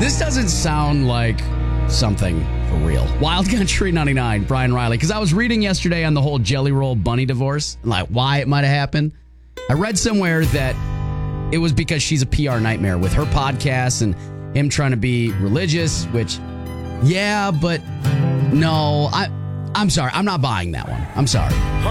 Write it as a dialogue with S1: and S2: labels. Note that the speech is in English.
S1: This doesn't sound like something for real. Wild Country 99, Brian Riley. Because I was reading yesterday on the whole Jelly Roll Bunny divorce, like why it might have happened. I read somewhere that it was because she's a PR nightmare with her podcast and him trying to be religious, which, yeah, but no, I'm sorry. I'm not buying that one. I'm sorry.